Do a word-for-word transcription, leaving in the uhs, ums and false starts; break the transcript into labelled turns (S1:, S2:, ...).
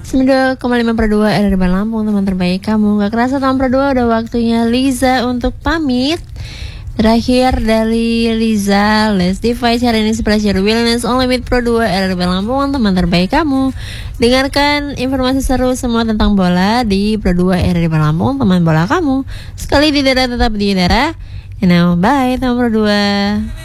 S1: sembilan puluh dua koma lima per dua R R B Lampung, teman terbaik kamu. Gak kerasa tahun per dua udah waktunya Liza untuk pamit. Terakhir dari Liza, Let's Device hari ini Special Wellness Only with Pro dua R R B Lampung, teman terbaik kamu. Dengarkan informasi seru semua tentang bola di Pro dua R R B Lampung, teman bola kamu. Sekali di daerah tetap di daerah. You know, bye teman Pro dua.